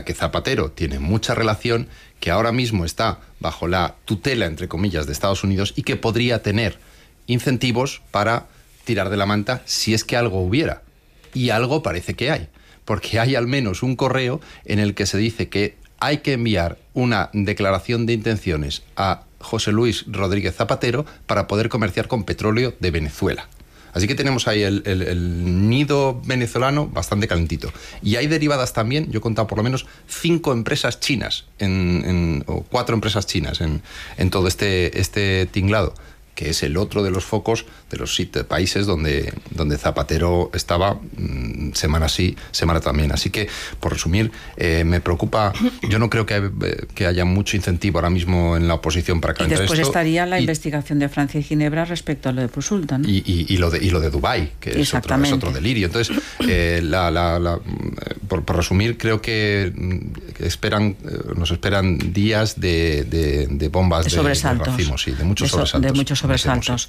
que Zapatero tiene mucha relación, que ahora mismo está bajo la tutela, entre comillas, de Estados Unidos y que podría tener incentivos para tirar de la manta si es que algo hubiera. Y algo parece que hay, porque hay al menos un correo en el que se dice que hay que enviar una declaración de intenciones a José Luis Rodríguez Zapatero para poder comerciar con petróleo de Venezuela. Así que tenemos ahí el nido venezolano bastante calentito. Y hay derivadas también, yo he contado por lo menos 5 empresas chinas, o 4 empresas chinas en todo este tinglado, que es el otro de los focos de los países donde Zapatero estaba semana sí, semana también. Así que, por resumir, me preocupa. Yo no creo que haya mucho incentivo ahora mismo en la oposición para calentar esto. Y después estaría la investigación de Francia y Ginebra respecto a lo de Plusulta, ¿no? Y lo de Dubái, que es otro delirio. Entonces, por resumir, creo que nos esperan días de bombas de racimos, sí, de muchos sobresaltos.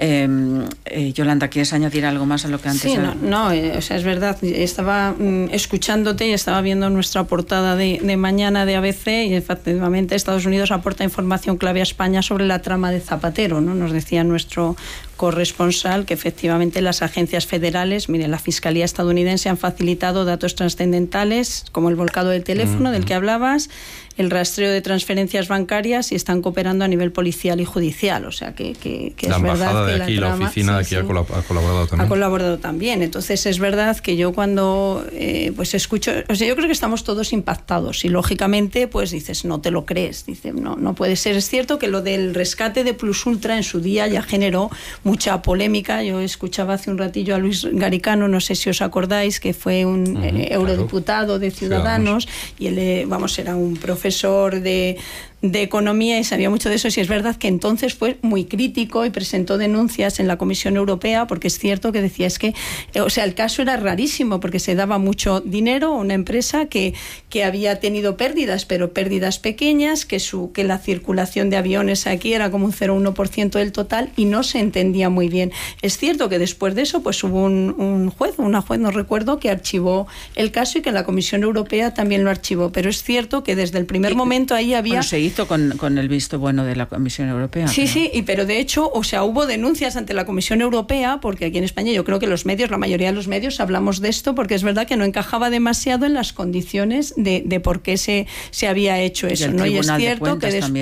Yolanda, ¿quieres añadir algo más a lo que antes? Sí, o sea, es verdad. Estaba escuchándote y estaba viendo nuestra portada de mañana de ABC y efectivamente Estados Unidos aporta información clave a España sobre la trama de Zapatero, ¿no? Nos decía nuestro corresponsal que efectivamente las agencias federales, la Fiscalía estadounidense han facilitado datos trascendentales como el volcado del teléfono del que hablabas, el rastreo de transferencias bancarias y están cooperando a nivel policial y judicial. O sea que la es verdad de que aquí, la oficina de aquí ha colaborado también. Ha colaborado también. Entonces es verdad que yo cuando pues escucho, o sea, yo creo que estamos todos impactados y lógicamente pues dices, no te lo crees, dices, no puede ser. Es cierto que lo del rescate de Plusultra en su día ya generó mucha polémica. Yo escuchaba hace un ratillo a Luis Garicano, no sé si os acordáis, que fue un eurodiputado de Ciudadanos y él, era un profesor de economía y sabía mucho de eso, y es verdad que entonces fue muy crítico y presentó denuncias en la Comisión Europea, porque es cierto que decía, es que, o sea, el caso era rarísimo porque se daba mucho dinero a una empresa que había tenido pérdidas, pero pérdidas pequeñas, que la circulación de aviones aquí era como un 0,1% del total y no se entendía muy bien. Es cierto que después de eso pues hubo una juez, no recuerdo, que archivó el caso y que la Comisión Europea también lo archivó, pero es cierto que desde el primer momento ahí había... Con el visto bueno de la Comisión Europea. Sí, pero de hecho, o sea, hubo denuncias ante la Comisión Europea, porque aquí en España yo creo que la mayoría de los medios hablamos de esto, porque es verdad que no encajaba demasiado en las condiciones de por qué se había hecho eso, ¿no? Y es cierto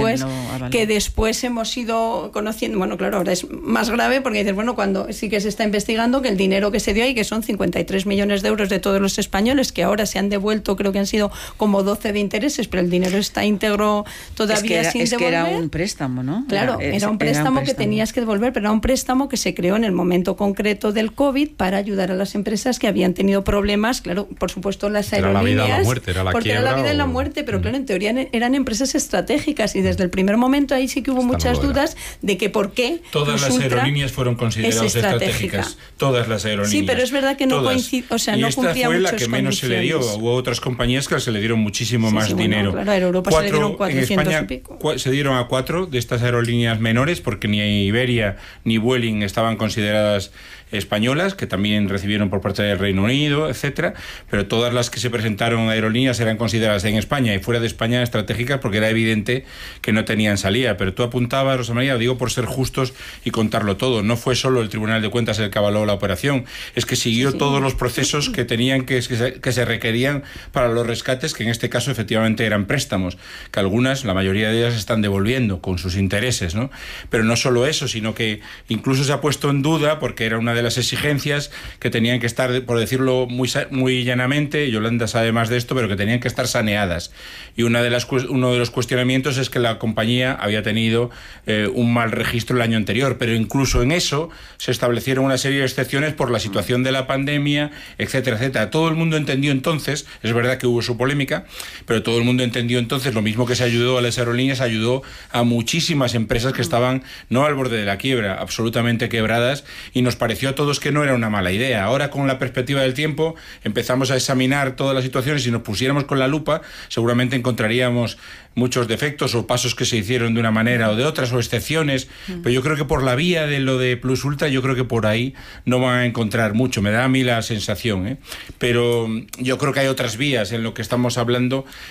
que después hemos ido conociendo, bueno, claro, ahora es más grave porque dices, bueno, cuando sí que se está investigando que el dinero que se dio ahí, que son 53 millones de euros de todos los españoles, que ahora se han devuelto, creo que han sido como 12 de intereses, pero el dinero está íntegro todavía sin devolver. Es que era un préstamo, ¿no? Claro, era un préstamo que tenías que devolver, pero era un préstamo que se creó en el momento concreto del COVID para ayudar a las empresas que habían tenido problemas, claro, por supuesto las aerolíneas. Era la vida o la muerte, era la porque quiebra. Era la vida y la muerte, pero claro, en teoría eran empresas estratégicas y desde el primer momento ahí sí que hubo muchas dudas de que por qué. Todas las aerolíneas fueron consideradas estratégicas. Todas las aerolíneas. Sí, pero es verdad que no coincide, o sea, no cumplía muchas condiciones. Y esta fue la que menos se le dio. Hubo otras compañías que se le dieron muchísimo más dinero. Claro, a Europa se le dieron 400 y pico. Se dieron a 4 de estas aerolíneas menores, porque ni Iberia ni Vueling estaban consideradas españolas, que también recibieron por parte del Reino Unido, etcétera, pero todas las que se presentaron a aerolíneas eran consideradas en España y fuera de España estratégicas porque era evidente que no tenían salida. Pero tú apuntabas, Rosa María, lo digo por ser justos y contarlo todo, no fue solo el Tribunal de Cuentas el que avaló la operación, es que siguió todos los procesos que tenían que se requerían para los rescates, que en este caso efectivamente eran préstamos, que algunas, la mayoría de ellas, están devolviendo con sus intereses, ¿no? Pero no solo eso, sino que incluso se ha puesto en duda, porque era una de las exigencias que tenían que estar, por decirlo muy llanamente, Yolanda sabe más de esto, pero que tenían que estar saneadas. Y uno de los cuestionamientos es que la compañía había tenido un mal registro el año anterior, pero incluso en eso se establecieron una serie de excepciones por la situación de la pandemia, etcétera, etcétera. Todo el mundo entendió entonces, es verdad que hubo su polémica, pero todo el mundo entendió entonces, lo mismo que se ayudó a las aerolíneas, ayudó a muchísimas empresas que estaban no al borde de la quiebra, absolutamente quebradas, y nos pareció a todos que no era una mala idea. Ahora, con la perspectiva del tiempo, empezamos a examinar todas las situaciones y si nos pusiéramos con la lupa, seguramente encontraríamos muchos defectos o pasos que se hicieron de una manera o de otras, o excepciones, pero yo creo que por la vía de lo de Plusultra, yo creo que por ahí no van a encontrar mucho, me da a mí la sensación, pero yo creo que hay otras vías en lo que estamos hablando